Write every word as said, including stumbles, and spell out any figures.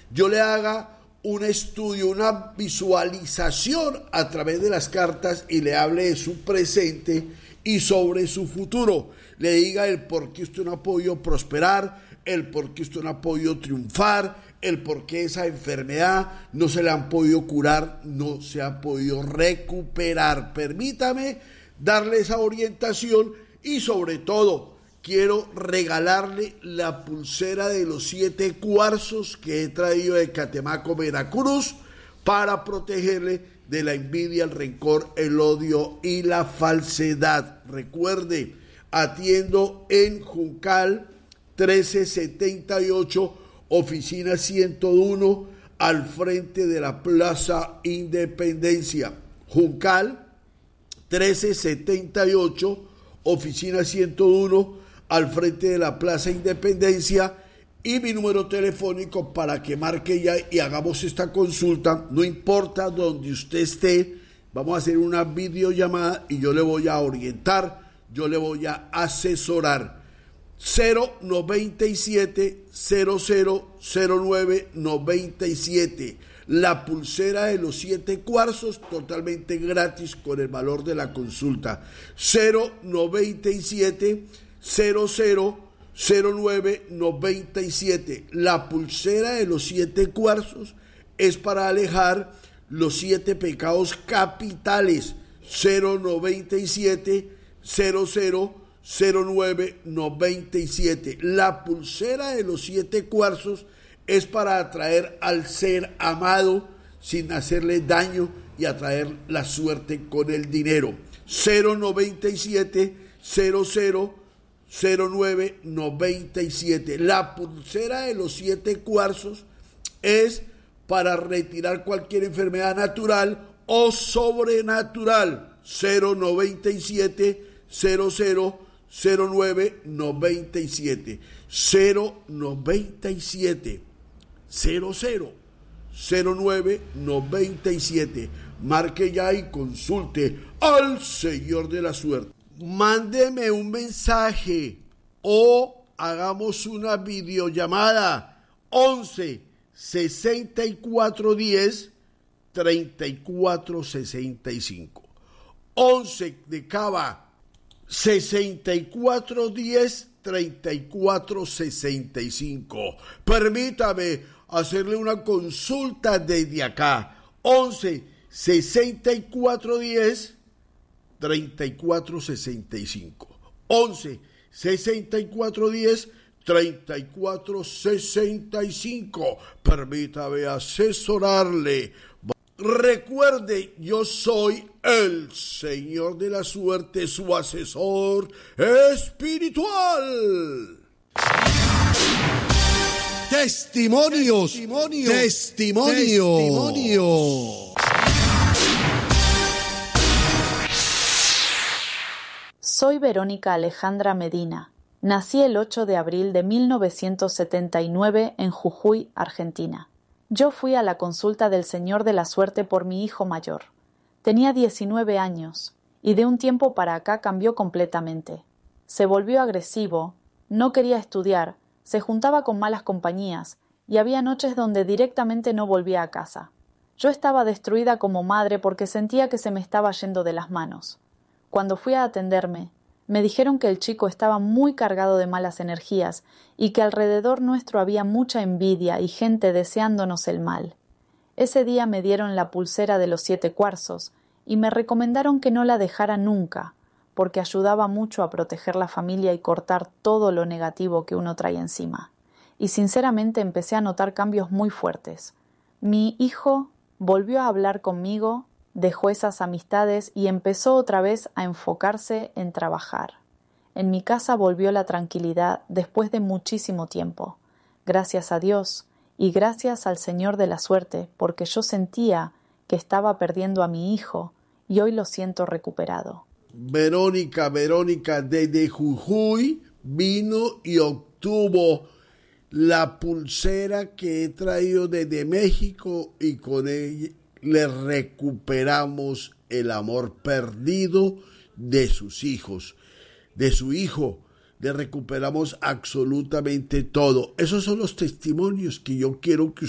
yo le haga un estudio, una visualización a través de las cartas y le hable de su presente y sobre su futuro. Le diga el por qué usted no ha podido prosperar, el por qué usted no ha podido triunfar, el por qué esa enfermedad no se le han podido curar, no se ha podido recuperar. Permítame darle esa orientación y sobre todo quiero regalarle la pulsera de los siete cuarzos que he traído de Catemaco, Veracruz, para protegerle de la envidia, el rencor, el odio y la falsedad. Recuerde, atiendo en Juncal trece setenta y ocho, oficina ciento uno, al frente de la Plaza Independencia. Juncal trece setenta y ocho, oficina ciento uno, al frente de la Plaza Independencia, y mi número telefónico para que marque ya y hagamos esta consulta. No importa donde usted esté, vamos a hacer una videollamada y yo le voy a orientar, yo le voy a asesorar. Cero noventa y siete, cero cero cero nueve noventa y siete. La pulsera de los siete cuarzos totalmente gratis con el valor de la consulta. Cero noventa y siete, cero cero cero nueve noventa y siete. La pulsera de los siete cuarzos es para alejar los siete pecados capitales. Cero noventa y siete, cero cero cero nueve noventa y siete. La pulsera de los siete cuarzos es para atraer al ser amado sin hacerle daño y atraer la suerte con el dinero. Cero noventa y siete, cero cero cero nueve noventa y siete. La pulsera de los siete cuarzos es para retirar cualquier enfermedad natural o sobrenatural. Cero noventa y siete, cero cero cero nueve noventa y siete. Cero noventa y siete, cero cero cero nueve noventa y siete. Marque ya y consulte al Señor de la Suerte. Mándeme un mensaje o hagamos una videollamada. Once sesenta y cuatro diez treinta y cuatro sesenta y cinco. Once de Cava, sesenta y cuatro diez treinta y cuatro sesenta y cinco. Permítame hacerle una consulta desde acá. Once sesenta y cuatro diez treinta y cuatro sesenta y cinco. Once sesenta y cuatro diez treinta y cuatro sesenta y cinco. Permítame asesorarle. Recuerde, yo soy el Señor de la Suerte, su asesor espiritual. Testimonios, testimonios, testimonios. testimonios. Soy Verónica Alejandra Medina. Nací el ocho de abril de mil novecientos setenta y nueve en Jujuy, Argentina. Yo fui a la consulta del Señor de la Suerte por mi hijo mayor. Tenía diecinueve años y de un tiempo para acá cambió completamente. Se volvió agresivo, no quería estudiar, se juntaba con malas compañías y había noches donde directamente no volvía a casa. Yo estaba destruida como madre porque sentía que se me estaba yendo de las manos. Cuando fui a atenderme, me dijeron que el chico estaba muy cargado de malas energías y que alrededor nuestro había mucha envidia y gente deseándonos el mal. Ese día me dieron la pulsera de los siete cuarzos y me recomendaron que no la dejara nunca, porque ayudaba mucho a proteger la familia y cortar todo lo negativo que uno trae encima. Y sinceramente empecé a notar cambios muy fuertes. Mi hijo volvió a hablar conmigo, dejó esas amistades y empezó otra vez a enfocarse en trabajar. En mi casa volvió la tranquilidad después de muchísimo tiempo. Gracias a Dios y gracias al Señor de la Suerte, porque yo sentía que estaba perdiendo a mi hijo y hoy lo siento recuperado. Verónica, Verónica, desde Jujuy vino y obtuvo la pulsera que he traído desde México y con ella le recuperamos el amor perdido de sus hijos, de su hijo. Le recuperamos absolutamente todo. Esos son los testimonios que yo quiero que